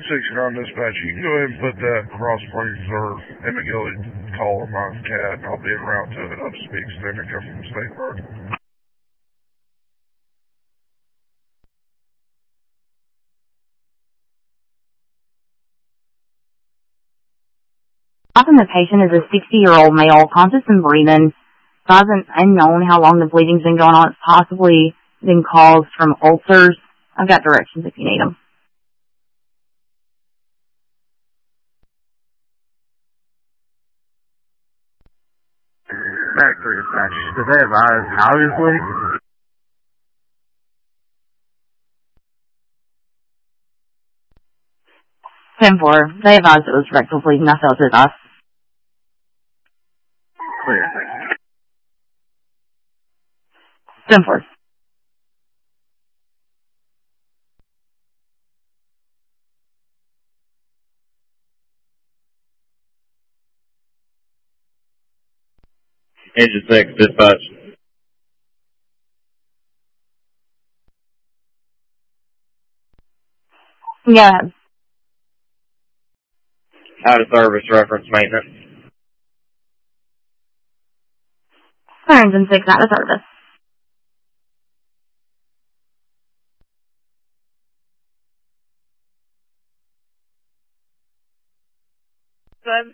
69 dispatch, you can go ahead and put that Cross Plains or Emmett Gilly call on my cat, and I'll be en route to it. I'll just be extended come from State Park. Often the patient is a 60-year-old male, conscious and breathing. Size unknown how long the bleeding's been going on. It's possibly been caused from ulcers. I've got directions if you need them. Back 3 dispatch. Do they have eyes how he's bleeding? 10-4. They advised it was rectal bleeding. I felt it off. Clear, thank you. 10-4. Engine 6, dispatch. Yeah. Out of service, reference maintenance. Engine 6 out of service. Good.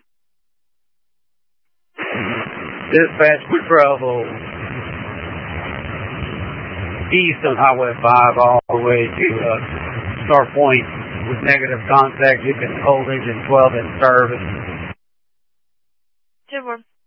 Dispatch, we travel east of Highway 5 all the way to Star Point with negative contact. You can hold engine 12 in service. 10-4.